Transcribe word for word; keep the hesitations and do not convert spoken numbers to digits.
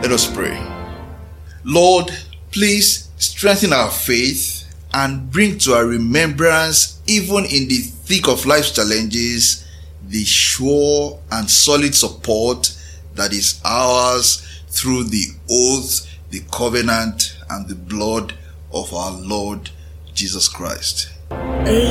Let us pray. Lord, please strengthen our faith and bring to our remembrance, even in the thick of life's challenges, the sure and solid support that is ours through the oath, the covenant, and the blood of our Lord Jesus Christ.